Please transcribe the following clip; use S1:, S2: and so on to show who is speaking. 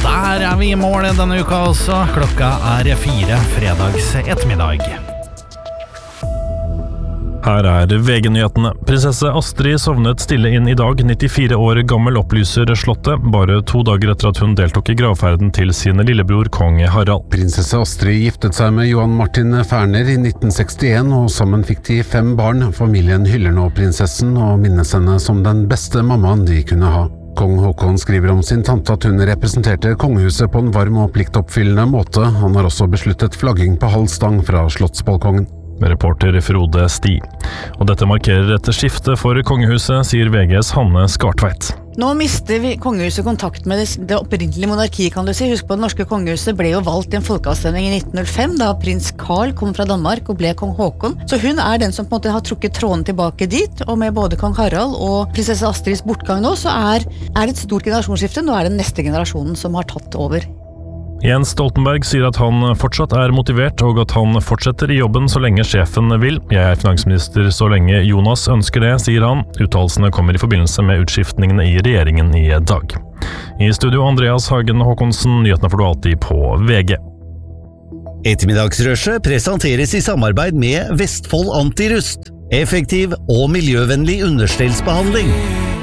S1: Der vi I mål denne uka også. Klokka 4 fredags ettermiddag.
S2: Her VG-nyhetene. Prinsesse Astrid sovnet stille inn I dag, 94 år gammel, opplyser slottet, bare 2 dager etter at hun deltok I gravferden til sin lillebror kong Harald.
S3: Prinsesse Astrid giftet seg med Johan Martin Ferner I 1961, og sammen fikk de 5 barn. Familien hyller nå prinsessen og minnes henne som den beste mammaen de kunne ha. Kong Håkon skriver om sin tante at hun representerte kongehuset på en varm og pliktoppfyllende måte. Han har også besluttet flagging på halv stang fra slottsbalkongen.
S2: Reporter Frode Sti. Og dette markerer et skifte for kongehuset, sier VGs Hanne Skartveit.
S4: Nå mister kongehuset kontakt med det opprinnelige monarki, kan du si. Husk på, det norske kongehuset ble jo valgt I en folkeavstemning I 1905, da prins Karl kom fra Danmark og ble kong Håkon. Så hun den som på en måte har trukket tråden tilbake dit, og med både kong Harald og prinsesse Astrids bortgang nå, så det et stort generasjonsskifte. Nå det neste generasjonen som har tatt over.
S2: Jens Stoltenberg sier at han fortsatt motivert, og at han fortsetter I jobben så lenge sjefen vil. Jeg finansminister så lenge Jonas ønsker det, sier han. Uttalelsene kommer I forbindelse med utskiftningene I regjeringen I dag. I studio Andreas Hagen Håkonsen, nyhetene får du alltid på VG.
S5: Ettermiddagsrushet presenteres I samarbeid med Vestfold Antirust. Effektiv og miljøvennlig understellsbehandling.